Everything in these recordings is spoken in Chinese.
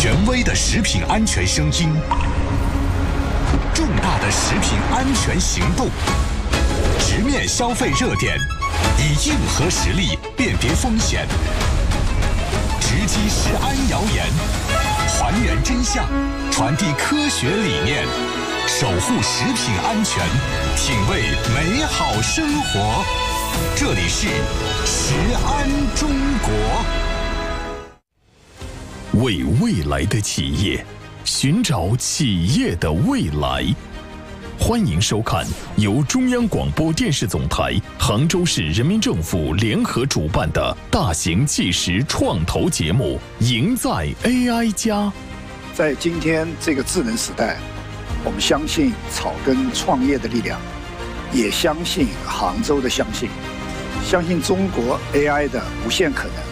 权威的食品安全声音，重大的食品安全行动，直面消费热点，以硬核实力辨别风险，直击食安谣言，还原真相，传递科学理念，守护食品安全，品味美好生活。这里是食安中国。为未来的企业寻找企业的未来。欢迎收看由中央广播电视总台、杭州市人民政府联合主办的大型纪实创投节目《赢在 AI 家》。 在今天这个智能时代，我们相信草根创业的力量，也相信杭州的相信中国 AI 的无限可能。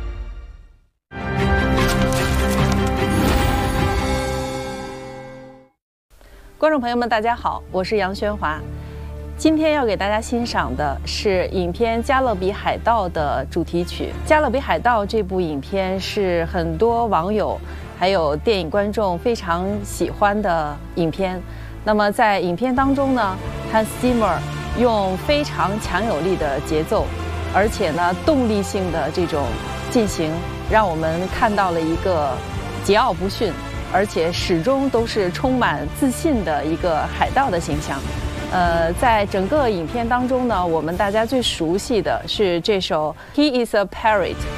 观众朋友们，大家好，我是杨宣华。今天要给大家欣赏的是影片《加勒比海盗》的主题曲。《加勒比海盗》这部影片是很多网友还有电影观众非常喜欢的影片。那么在影片当中呢，Hans Zimmer用非常强有力的节奏，而且呢动力性的这种进行，让我们看到了一个桀骜不驯，而且始终都是充满自信的一个海盗的形象。在整个影片当中呢，我们大家最熟悉的是这首《He is a Pirate》，